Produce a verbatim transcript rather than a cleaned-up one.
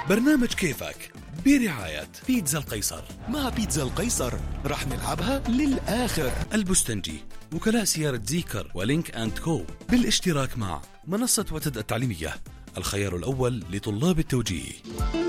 برنامج كيفك برعاية بيتزا القيصر. مع بيتزا القيصر رح نلعبها للآخر. البستنجي، وكلاء سيارة زيكر ولينك أند كو، بالاشتراك مع منصة وتد التعليمية، الخيار الأول لطلاب التوجيه.